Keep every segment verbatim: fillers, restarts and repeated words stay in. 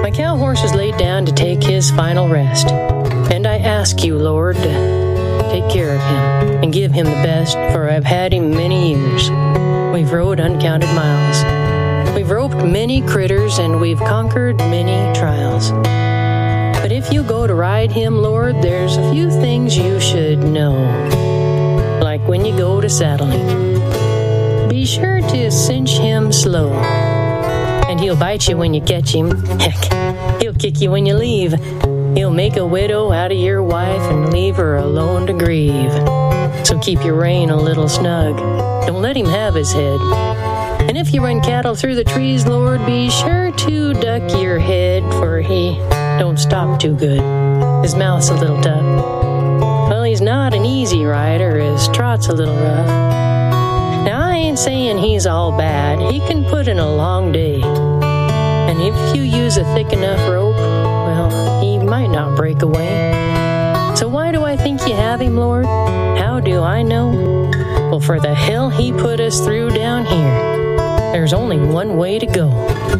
My cow horse is laid down to take his final rest, and I ask you, Lord, to take care of him and give him the best, for I've had him many years. We've rode uncounted miles. We've roped many critters, and we've conquered many trials. But if you go to ride him, Lord, there's a few things you should know. Like when you go to saddle him, be sure to cinch him slow. And he'll bite you when you catch him. Heck, he'll kick you when you leave. He'll make a widow out of your wife and leave her alone to grieve. So keep your rein a little snug. Don't let him have his head. And if you run cattle through the trees, Lord, be sure to duck your head, for he don't stop too good. His mouth's a little tough. Well, he's not an easy rider. His trot's a little rough. Now, I ain't saying he's all bad. He can put in a long day. And if you use a thick enough rope, well, he might not break away. So why do I think you have him, Lord? How do I know? Well, for the hell he put us through down here, there's only one way to go.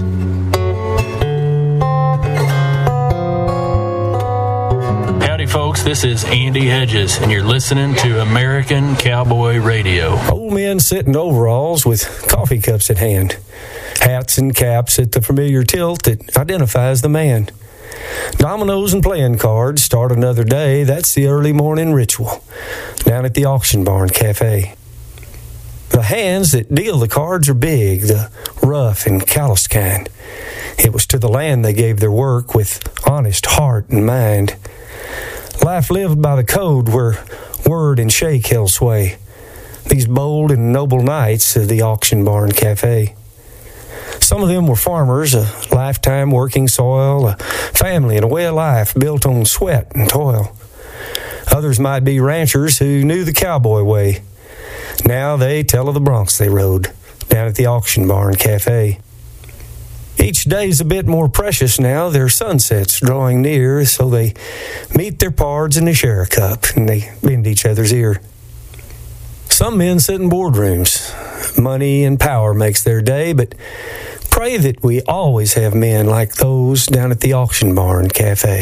Howdy, folks. This is Andy Hedges, and you're listening to American Cowboy Radio. Old men sit in overalls with coffee cups at hand, hats and caps at the familiar tilt that identifies the man. Dominoes and playing cards start another day. That's the early morning ritual down at the Auction Barn Cafe. The hands that deal the cards are big, the rough and calloused kind. It was to the land they gave their work with honest heart and mind. Life lived by the code where word and shake held sway. These bold and noble knights of the Auction Barn Cafe. Some of them were farmers, a lifetime working soil, a family and a way of life built on sweat and toil. Others might be ranchers who knew the cowboy way. Now they tell of the broncs they rode down at the Auction Barn Cafe. Each day's a bit more precious now. Their sunset's drawing near, so they meet their pards and they share a cup, and they bend each other's ear. Some men sit in boardrooms. Money and power makes their day, but pray that we always have men like those down at the Auction Barn Cafe.